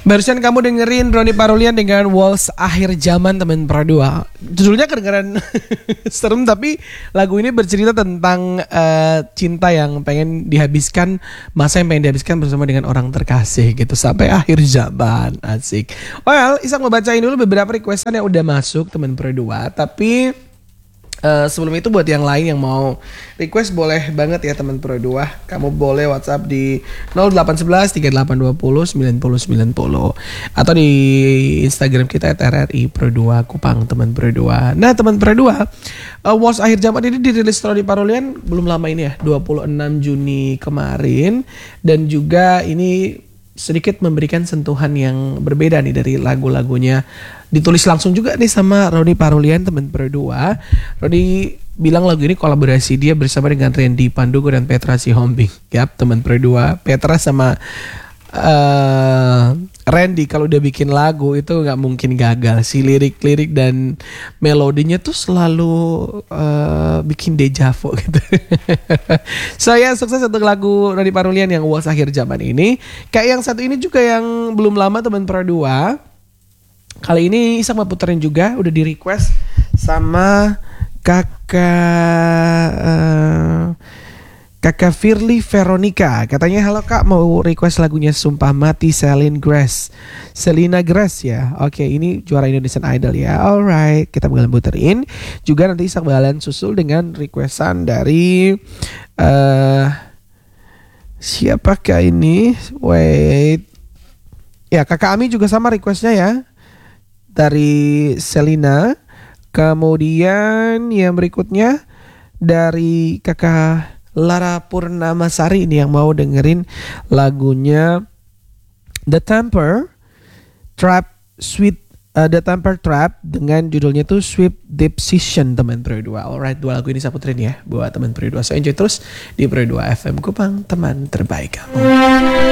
Barusan kamu dengerin Ronny Parulian dengan Waltz Akhir Zaman teman Pro 2. Judulnya kedengeran serem, tapi lagu ini bercerita tentang cinta yang pengen dihabiskan, masa yang pengen dihabiskan bersama dengan orang terkasih gitu sampai akhir zaman. Asik. Well, Isak mau bacain dulu beberapa requestan yang udah masuk teman Pro 2, tapi sebelum itu buat yang lain yang mau request boleh banget ya teman Pro 2. Kamu boleh WhatsApp di 0811 3820 9090 atau di Instagram kita @RRI Pro 2 Kupang teman Pro 2. Nah teman Pro 2, Waltz Akhir Zaman ini dirilis Ronny Parulian belum lama ini ya, 26 Juni kemarin, dan juga ini sedikit memberikan sentuhan yang berbeda nih dari lagu-lagunya. Ditulis langsung juga nih sama Ronny Parulian teman Pro 2. Ronny bilang lagu ini kolaborasi dia bersama dengan Randy Pandugo dan Petra Sihombing. Yap teman Pro 2, Petra sama Randy kalau udah bikin lagu itu nggak mungkin gagal sih. Lirik-lirik dan melodinya tuh selalu bikin dejavu gitu. Saya sukses untuk lagu Ronny Parulian yang Waltz Akhir Zaman ini. Kayak yang satu ini juga yang belum lama teman Pro 2. Kali ini Isak mau puterin juga, udah di request sama kakak Firly Veronica. Katanya, halo kak, mau request lagunya Sumpah Mati Selena Grace ya. Oke, ini juara Indonesian Idol ya. Alright, kita bakalan puterin. Juga nanti Isak bakalan susul dengan requestan dari siapakah ini? Wait. Ya, kakak Ami juga sama requestnya ya, dari Selena. Kemudian yang berikutnya dari kakak Lara Purnamasari ini yang mau dengerin lagunya The Temper Trap dengan judulnya tuh Sweet Deep Session teman Pro 2. Alright, dua lagu ini saya puterin ya buat teman Pro 2. So enjoy terus di Pro 2 FM Kupang, teman terbaik kamu.